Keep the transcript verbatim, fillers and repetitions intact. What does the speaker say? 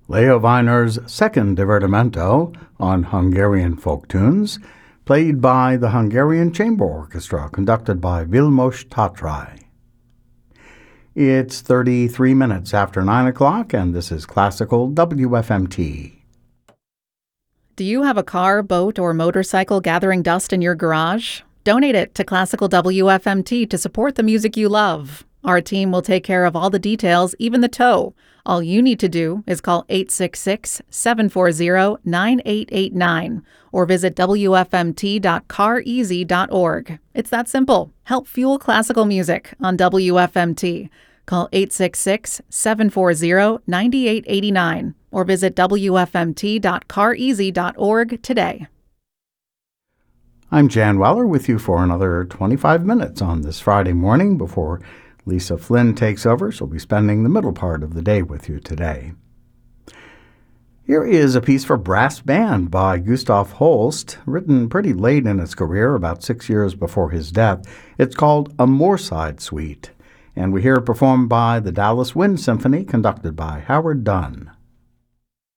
Leo Weiner's second divertimento on Hungarian folk tunes, played by the Hungarian Chamber Orchestra, conducted by Vilmos Tatrai. It's thirty-three minutes after nine o'clock, and this is Classical W F M T. Do you have a car, boat, or motorcycle gathering dust in your garage? Donate it to Classical W F M T to support the music you love. Our team will take care of all the details, even the tow. All you need to do is call eight six six, seven four zero, nine eight eight nine or visit W F M T dot car easy dot org. It's that simple. Help fuel classical music on W F M T. Call eight six six, seven four zero, nine eight eight nine or visit W F M T dot car easy dot org today. I'm Jan Weller with you for another twenty-five minutes on this Friday morning before Lisa Flynn takes over. She'll be spending the middle part of the day with you today. Here is a piece for brass band by Gustav Holst, written pretty late in his career, about six years before his death. It's called A Moorside Suite, and we hear it performed by the Dallas Wind Symphony, conducted by Howard Dunn.